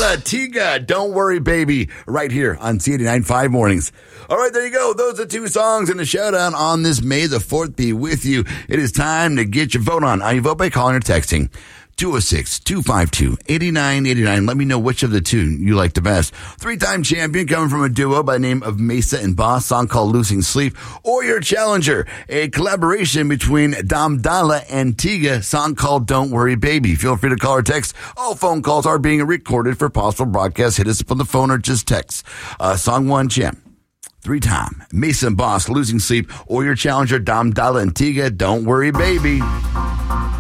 Dalla, Tiga, Don't Worry Baby, right here on C89.5 Mornings. All right, there you go. Those are two songs and a shout-out on this May the 4th be with you. It is time to get your vote on. You vote by calling or texting. 206-252-8989. Let me know which of the two you like the best. Three-time champion coming from a duo by the name of Mesa and Boss, song called Losing Sleep, or your challenger, a collaboration between Dom Dalla and Tiga, song called Don't Worry Baby. Feel free to call or text. All phone calls are being recorded for possible broadcast. Hit us up on the phone or just text. Song one, champ. Three-time Mesa and Boss, Losing Sleep, or your challenger, Dom Dalla and Tiga, Don't Worry Baby.